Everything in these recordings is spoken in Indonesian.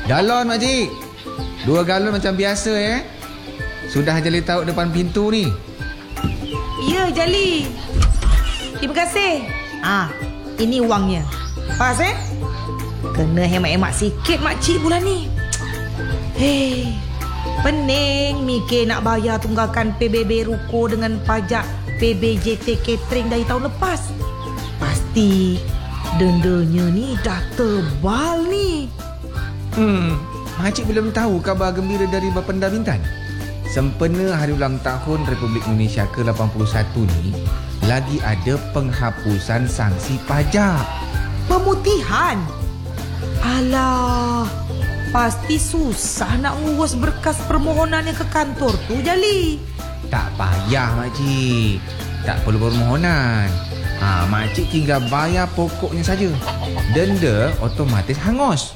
Galon makcik. 2 galon macam biasa Sudah Jali taruh depan pintu ni. Ya, Jali. Terima kasih. Ini wangnya. Pas Kena hemat-hemat sikit makcik bulan ni. Pening mikir nak bayar tunggakan PBB Ruko dengan pajak PBJT Catering dari tahun lepas. Pasti dendanya ni dah tebal ni. Makcik belum tahu kabar gembira dari Bapenda Bintan. Sempena hari ulang tahun Republik Indonesia ke-81 ni, lagi ada penghapusan sanksi pajak. Pemutihan? Alah, pasti susah nak ngurus berkas permohonannya ke kantor tu, Jali. Tak payah makcik. Tak perlu permohonan. Makcik tinggal bayar pokoknya saja. Denda otomatis hangus.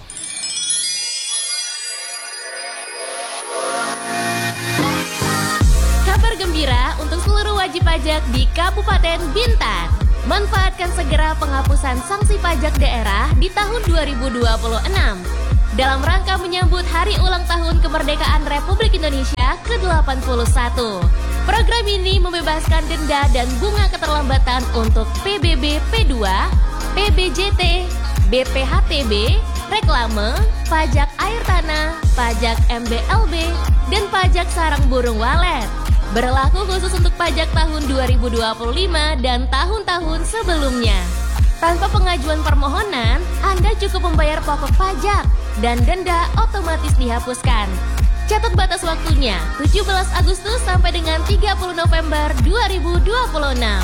Kabar gembira untuk seluruh wajib pajak di Kabupaten Bintan. Manfaatkan segera penghapusan sanksi pajak daerah di tahun 2026. Dalam rangka menyambut Hari Ulang Tahun Kemerdekaan Republik Indonesia ke-81. Program ini membebaskan denda dan bunga keterlambatan untuk PBB P2, PBJT, BPHTB, reklame, pajak air tanah, pajak MBLB, dan pajak sarang burung walet. Berlaku khusus untuk pajak tahun 2025 dan tahun-tahun sebelumnya. Tanpa pengajuan permohonan, Anda cukup membayar pokok pajak dan denda otomatis dihapuskan. Catat batas waktunya, 17 Agustus sampai dengan 30 November 2026.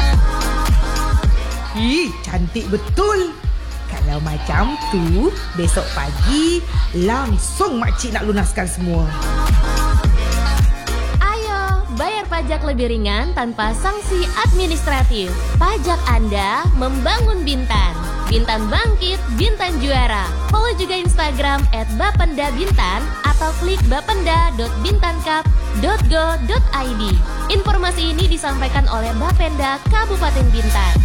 Cantik betul. Kalau macam tu, besok pagi langsung makcik nak lunaskan semua. Bayar pajak lebih ringan tanpa sanksi administratif. Pajak Anda membangun Bintan. Bintan bangkit, Bintan juara. Follow juga Instagram @bapendabintan atau klik bapenda.bintankap.go.id. Informasi ini disampaikan oleh Bapenda Kabupaten Bintan.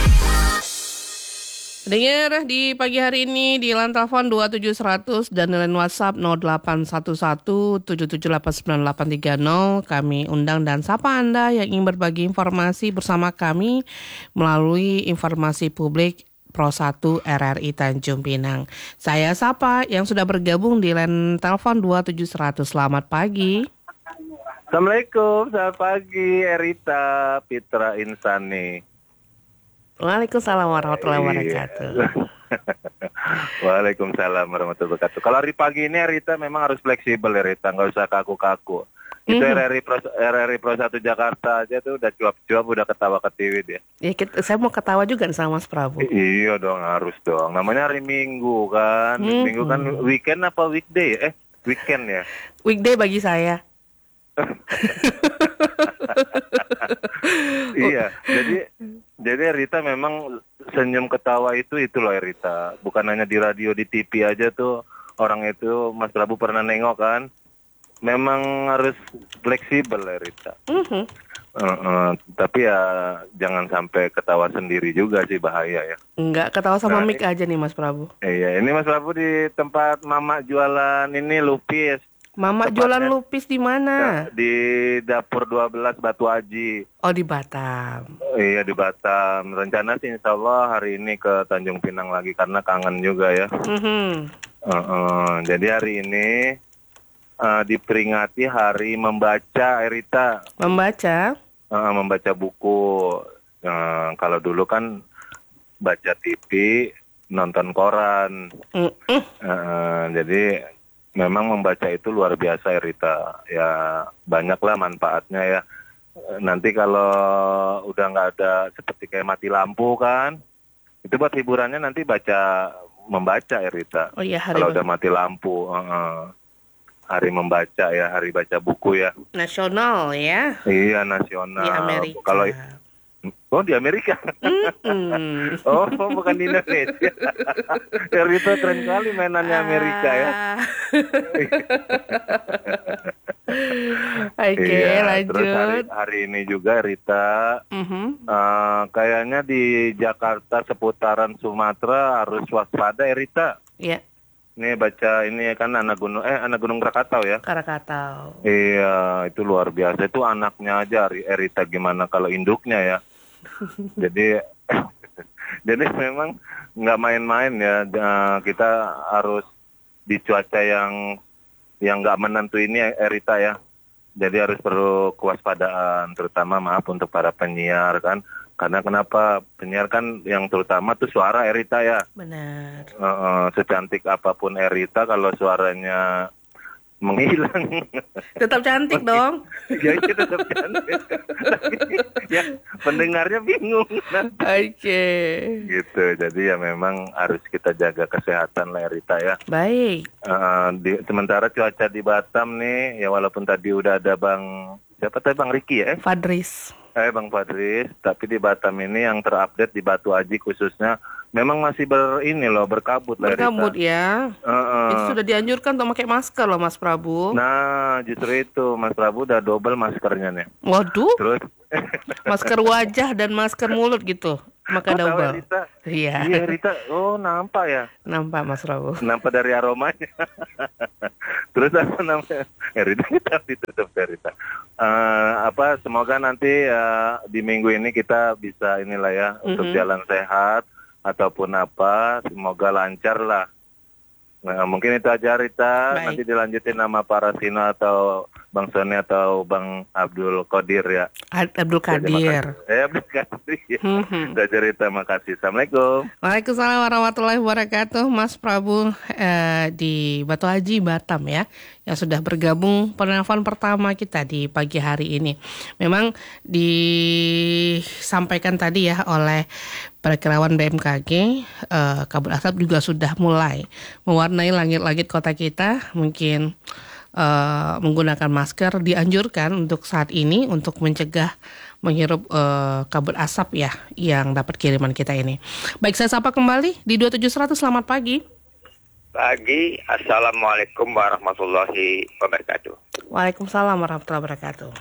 Dengar di pagi hari ini di line telepon 27100 dan line WhatsApp 0811778930. Kami undang dan sapa Anda yang ingin berbagi informasi bersama kami melalui informasi publik Pro 1 RRI Tanjung Pinang. Saya sapa yang sudah bergabung di line telepon 27100. Selamat pagi. Assalamualaikum, selamat pagi Erita Pitra Insani. Waalaikumsalam warahmatullahi wabarakatuh. Waalaikumsalam warahmatullahi wabarakatuh. Kalau hari pagi ini Rita memang harus fleksibel ya Rita, nggak usah kaku-kaku. Itu RRI Pro 1 Jakarta aja tuh udah cuap-cuap, udah ketawa ketiwi dia. Ya, saya mau ketawa juga nih sama Mas Prabu. Iya dong, harus dong. Namanya hari Minggu kan. Minggu kan weekend apa weekday? Weekend ya. Weekday bagi saya. Iya, jadi Rita memang senyum ketawa itu loh Rita. Bukan hanya di radio, di TV aja tuh orang itu Mas Prabu pernah nengok kan. Memang harus fleksibel ya Rita. Tapi ya jangan sampai ketawa sendiri juga sih, bahaya ya. Enggak, ketawa sama mic aja nih Mas Prabu. Iya, ini Mas Prabu di tempat Mama jualan ini lupis. Mama jualan lupis di mana? Di Dapur 12 Batu Aji. Oh, di Batam. Iya, di Batam. Rencana sih insya Allah hari ini ke Tanjung Pinang lagi karena kangen juga ya. Jadi hari ini diperingati hari membaca, Erita. Membaca? Membaca buku. Kalau dulu kan baca TV, nonton koran. Jadi memang membaca itu luar biasa ya Rita. Ya banyaklah manfaatnya ya. Nanti kalau udah nggak ada seperti kayak mati lampu kan, itu buat hiburannya nanti membaca ya Rita. Oh iya, kalau udah mati lampu. Hari membaca ya, hari baca buku ya. Nasional ya. Iya, nasional. Di Amerika. Di Amerika. Oh, bukan di Indonesia. Ya Rita keren kali mainannya Amerika ya. Oke, lanjut. Terus hari ini juga Rita, kayaknya di Jakarta seputaran Sumatera harus waspada ya Rita. Iya. Nih baca ini kan anak gunung Krakatau ya. Krakatau. Iya, itu luar biasa. Itu anaknya aja Erita gimana kalau induknya ya. Jadi jadi memang nggak main-main ya. Kita harus di cuaca yang nggak menentu ini Erita ya. Jadi harus perlu kewaspadaan, terutama maaf untuk para penyiar kan. Karena kenapa penyiar kan yang terutama tuh suara Erita ya. Benar. Secantik apapun Erita kalau suaranya menghilang. Tetap cantik dong. Ya itu tetap cantik. Tapi ya pendengarnya bingung. Oke. Gitu. Jadi ya memang harus kita jaga kesehatan lah Erita ya. Baik. Sementara cuaca di Batam nih ya walaupun tadi udah ada siapa tadi Bang Riki ya? Fadris. Bang Fadris, tapi di Batam ini yang terupdate di Batu Aji khususnya memang masih berkabut lah. Berkabut ya. Itu sudah dianjurkan untuk pakai masker loh Mas Prabu. Nah, justru itu Mas Prabu udah double maskernya nih. Waduh. Terus masker wajah dan masker mulut gitu. Maka double. Iya. Iya Rita. Oh nampak ya. Nampak Mas Prabu. Nampak dari aromanya. Terus apa namanya? Rita kita ditutup Rita. Semoga nanti di minggu ini kita bisa inilah ya untuk jalan sehat ataupun apa. Semoga lancar lah. Nah, mungkin itu aja Rita. Baik. Nanti dilanjutin nama Pak Rasino atau Bang Sony atau Bang Abdul Qadir ya. Abdul Qadir. Abdul Qadir. Udah cerita, makasih. Assalamualaikum. Waalaikumsalam warahmatullahi wabarakatuh. Mas Prabu di Batu Aji Batam ya, yang sudah bergabung penelpon pertama kita di pagi hari ini. Memang disampaikan tadi ya oleh Perakirawan BMKG, kabut asap juga sudah mulai mewarnai langit-langit kota kita. Mungkin menggunakan masker dianjurkan untuk saat ini untuk mencegah menghirup kabut asap ya yang dapat kiriman kita ini. Baik, saya sapa kembali di 27100. Selamat pagi. Pagi, Assalamualaikum warahmatullahi wabarakatuh. Waalaikumsalam warahmatullahi wabarakatuh.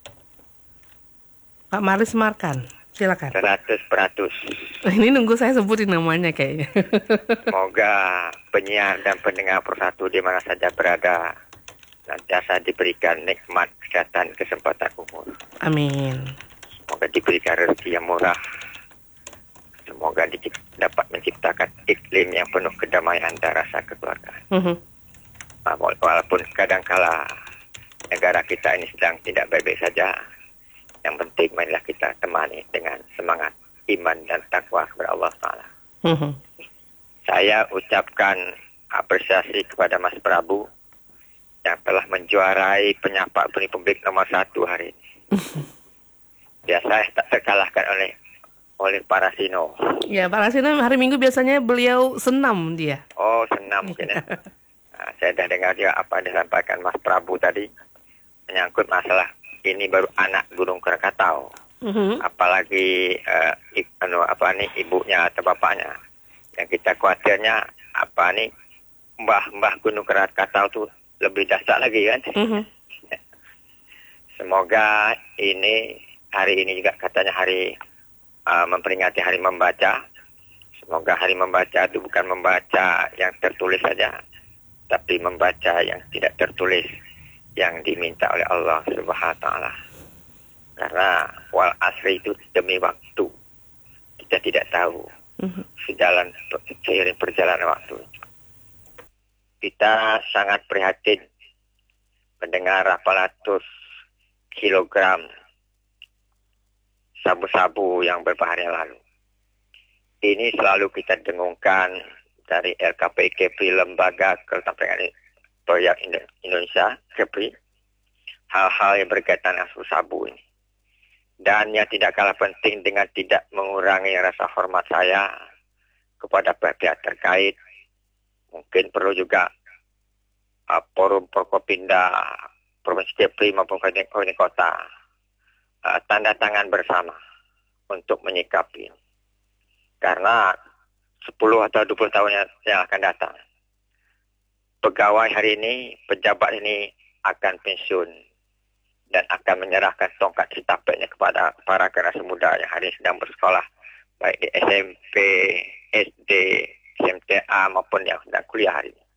Pak Maris Markan, silakan. 100%. Ini nunggu saya sebutin namanya kayaknya. Semoga penyiar dan pendengar Persatu di mana saja berada senantiasa diberikan nikmat kesehatan kesempatan umur. Amin. Semoga diberikan rezeki yang murah. Semoga dapat menciptakan iklim yang penuh kedamaian dan rasa kekeluargaan. Walaupun kadangkala negara kita ini sedang tidak baik-baik saja, yang penting marilah kita temani dengan semangat iman dan takwa kepada Allah Ta'ala. Saya ucapkan apresiasi kepada Mas Prabu yang telah menjuarai penyapa publik nomor 1 hari ini. Biasa tak terkalahkan oleh Pak Rasino. Ya, Pak Rasino hari Minggu biasanya beliau senam dia. Oh, senam mungkin ya. Nah, saya dah dengar juga apa yang disampaikan Mas Prabu tadi menyangkut masalah ini baru anak Gunung Krakatau. Apalagi ibunya atau bapaknya. Yang kita khawatirnya mbah Gunung Krakatau tuh lebih dahsyat lagi kan. Semoga hari ini juga katanya hari memperingati hari membaca. Semoga hari membaca itu bukan membaca yang tertulis saja, tapi membaca yang tidak tertulis, yang diminta oleh Allah Subhanahu wa Ta'ala. Karena wal asri itu demi waktu. Kita tidak tahu seiring perjalanan waktu. Kita sangat prihatin mendengar berapa ratus kilogram sabu-sabu yang beberapa hari lalu. Ini selalu kita dengungkan dari LKPI Kepri, Lembaga Kelestarian Proyek Indonesia Kepri, hal-hal yang berkaitan dengan sabu ini. Dan yang tidak kalah penting dengan tidak mengurangi rasa hormat saya kepada pihak terkait, mungkin perlu juga forum Forkopimda Provinsi Kepri maupun Kabupaten Kota tanda tangan bersama untuk menyikapi. Karena 10 atau 20 tahun yang akan datang, pegawai hari ini, pejabat ini akan pensiun dan akan menyerahkan tongkat estafetnya kepada para generasi muda yang hari ini sedang bersekolah, baik di SMP, SD, SMTA maupun yang sedang kuliah hari ini.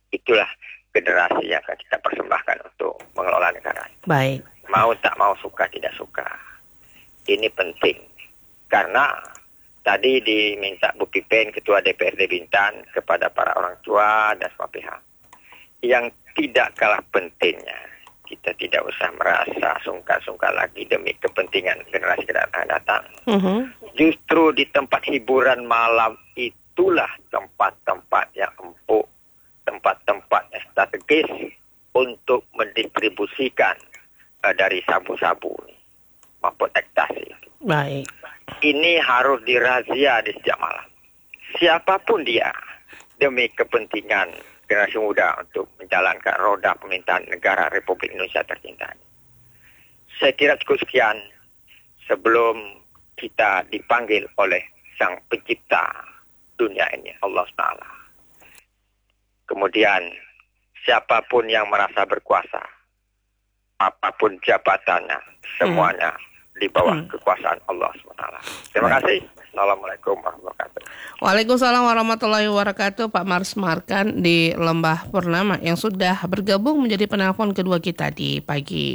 Itulah generasi yang akan kita persembahkan untuk mengelola negara. Baik. Mau tak mau, suka tidak suka. Ini penting. Karena tadi diminta Bu Pipen, Ketua DPRD Bintan, kepada para orang tua dan semua pihak. Yang tidak kalah pentingnya, kita tidak usah merasa sungkan-sungkan lagi demi kepentingan generasi yang akan datang. Justru di tempat hiburan malam itulah tempat-tempat yang empuk, tempat-tempat yang strategis untuk mendistribusikan dari sabu-sabu maupun ekstasi. Baik. Ini harus dirazia di setiap malam. Siapapun dia, demi kepentingan generasi muda untuk menjalankan roda pemerintahan negara Republik Indonesia tercinta. Saya kira cukup sekian sebelum kita dipanggil oleh Sang Pencipta dunia ini, Allah SWT. Kemudian siapapun yang merasa berkuasa, apapun jabatannya, semuanya di bawah kekuasaan Allah SWT. Terima kasih. Assalamualaikum warahmatullahi wabarakatuh. Waalaikumsalam warahmatullahi wabarakatuh, Pak Mars Markan di Lembah Purnama yang sudah bergabung menjadi penelpon kedua kita di pagi